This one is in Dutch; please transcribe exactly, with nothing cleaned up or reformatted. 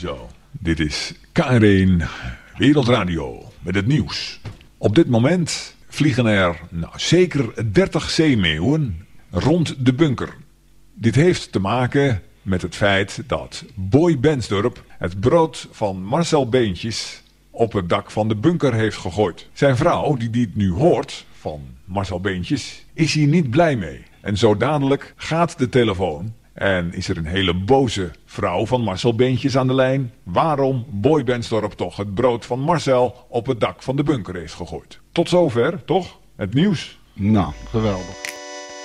Zo, dit is K R één Wereldradio met het nieuws. Op dit moment vliegen er nou, zeker dertig zeemeeuwen rond de bunker. Dit heeft te maken met het feit dat Boy Bensdorp het brood van Marcel Beentjes op het dak van de bunker heeft gegooid. Zijn vrouw, die dit nu hoort van Marcel Beentjes, is hier niet blij mee. En zo dadelijk gaat de telefoon en is er een hele boze vrouw van Marcel Beentjes aan de lijn. Waarom Boy Bensdorp toch het brood van Marcel op het dak van de bunker heeft gegooid. Tot zover, toch? Het nieuws. Nou, geweldig.